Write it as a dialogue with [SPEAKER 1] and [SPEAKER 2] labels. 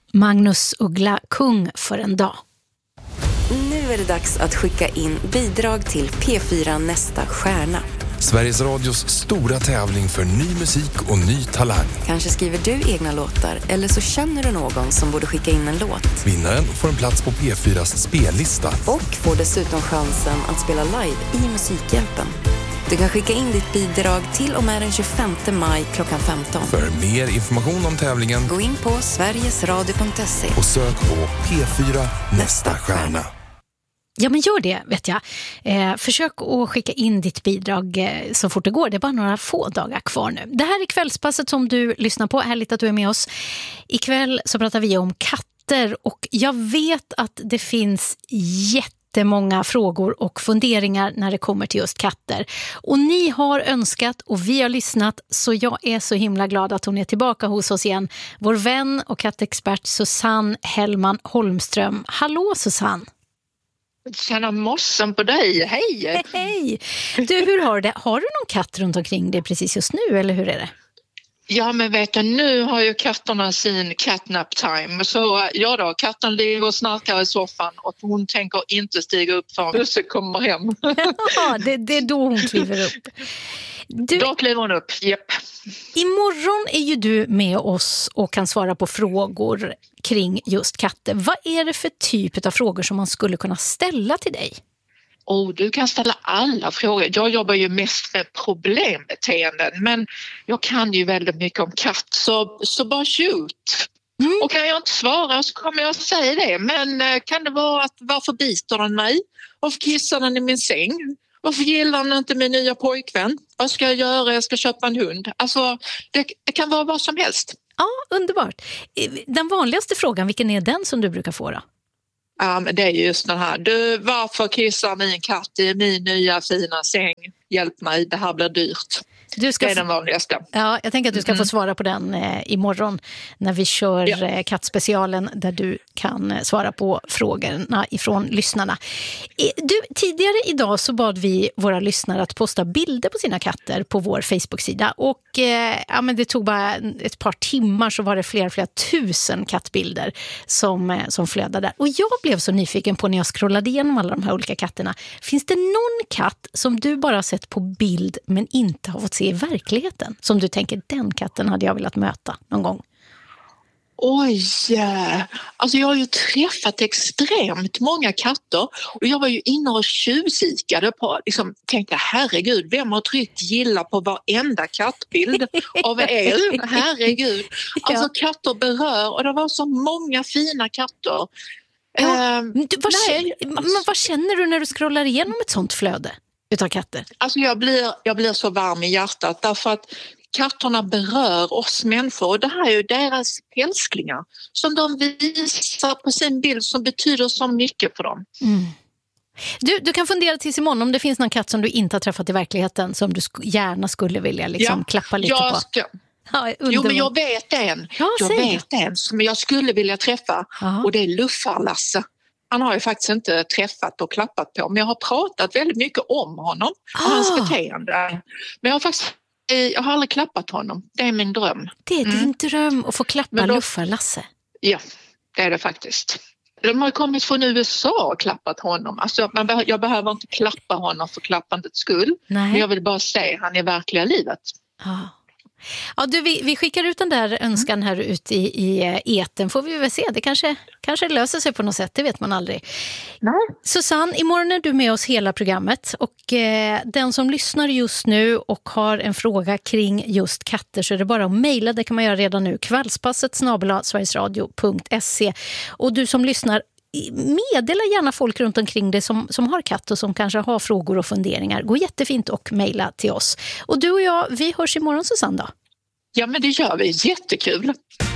[SPEAKER 1] Magnus Uggla, kung för en dag.
[SPEAKER 2] Nu är det dags att skicka in bidrag till P4 Nästa stjärna.
[SPEAKER 3] Sveriges Radios stora tävling för ny musik och ny talang.
[SPEAKER 2] Kanske skriver du egna låtar eller så känner du någon som borde skicka in en låt.
[SPEAKER 3] Vinnaren får en plats på P4s spellista.
[SPEAKER 2] Och får dessutom chansen att spela live i Musikhjälpen. Du kan skicka in ditt bidrag till och med den 25 maj klockan 15.
[SPEAKER 3] För mer information om tävlingen,
[SPEAKER 2] gå in på sverigesradio.se
[SPEAKER 3] och sök på P4 Nästa stjärna.
[SPEAKER 1] Ja, men gör det, vet jag. Försök att skicka in ditt bidrag så fort det går. Det är bara några få dagar kvar nu. Det här är Kvällspasset som du lyssnar på. Härligt att du är med oss. Ikväll så pratar vi om katter och jag vet att det finns jättemånga frågor och funderingar när det kommer till just katter. Och ni har önskat och vi har lyssnat, så jag är så himla glad att hon är tillbaka hos oss igen. Vår vän och kattexpert Susanne Hellman Holmström. Hallå Susanne!
[SPEAKER 4] Tjena mossen på dig, hej!
[SPEAKER 1] Hej! Du, hur har du det? Har du någon katt runt omkring dig precis just nu, eller hur är det?
[SPEAKER 4] Ja, men vet du, nu har ju katterna sin catnap time. Så ja då, katten ligger och snarkar i soffan och hon tänker inte stiga upp förrän huset kommer hem.
[SPEAKER 1] Ja, det är då hon kliver upp.
[SPEAKER 4] Då kliver hon upp, japp.
[SPEAKER 1] Imorgon är ju du med oss och kan svara på frågor kring just katter. Vad är det för typ av frågor som man skulle kunna ställa till dig?
[SPEAKER 4] Du kan ställa alla frågor. Jag jobbar ju mest med problembeteenden, men jag kan ju väldigt mycket om katt, så bara shoot. Och kan jag inte svara så kommer jag säga det. Men kan det vara att varför biter den mig? Varför kissar den i min säng? Varför gillar den inte min nya pojkvän? Vad ska jag göra? Jag ska köpa en hund. Alltså, det kan vara vad som helst.
[SPEAKER 1] Ja, underbart. Den vanligaste frågan, vilken är den som du brukar få då?
[SPEAKER 4] Ja, men det är just den här. Du, varför kissar min katt i min nya fina säng? Hjälp mig, det här blir dyrt. Det är den vanligaste.
[SPEAKER 1] Ja, jag tänker att du ska få svara på den imorgon när vi kör kattspecialen där du kan svara på frågorna ifrån lyssnarna. Du, tidigare idag så bad vi våra lyssnare att posta bilder på sina katter på vår Facebook-sida och men det tog bara ett par timmar så var det flera tusen kattbilder som flödade där. Och jag blev så nyfiken på när jag scrollade igenom alla de här olika katterna. Finns det någon katt som du bara sett på bild men inte har fått se i verkligheten? Som du tänker, den katten hade jag velat möta någon gång.
[SPEAKER 4] Oj, alltså jag har ju träffat extremt många katter och jag var ju inne och tjuvkikade på, tänkte herregud, vem har tryckt gilla på varenda kattbild av er? Herregud, alltså katter berör och det var så många fina katter.
[SPEAKER 1] Vad känner du när du scrollar igenom ett sånt flöde utav katter?
[SPEAKER 4] Alltså jag blir så varm i hjärtat därför att katterna berör oss människor och det här är ju deras älsklingar som de visar på sin bild som betyder så mycket för dem.
[SPEAKER 1] Du kan fundera tills imorgon om det finns någon katt som du inte har träffat i verkligheten som du gärna skulle vilja klappa lite på. Ja,
[SPEAKER 4] jo, men jag vet en. Jag vet en som jag skulle vilja träffa. Och det är Luffar-Lasse. Han har ju faktiskt inte träffat och klappat på, men jag har pratat väldigt mycket om honom och hans beteende. Men jag har aldrig klappat honom. Det är min dröm.
[SPEAKER 1] Det är din dröm att få klappa Luffar-Lasse. Ja,
[SPEAKER 4] det är det faktiskt. De har kommit från USA och klappat honom. Alltså, jag behöver inte klappa honom för klappandets skull. Nej. Men jag vill bara se han i verkliga livet.
[SPEAKER 1] Ja, du, vi skickar ut den där önskan här ut i eten. Får vi väl se. Det kanske löser sig på något sätt. Det vet man aldrig.
[SPEAKER 4] Nej.
[SPEAKER 1] Susanne, imorgon är du med oss hela programmet. Och den som lyssnar just nu och har en fråga kring just katter så är det bara att mejla. Det kan man göra redan nu. Kvällspasset@sverigesradio.se. Och du som lyssnar, meddela gärna folk runt omkring dig som har katt och som kanske har frågor och funderingar. Gå jättefint och mejla till oss. Och du och jag, vi hörs imorgon, Susanne då.
[SPEAKER 4] Ja, men det gör vi. Jättekul.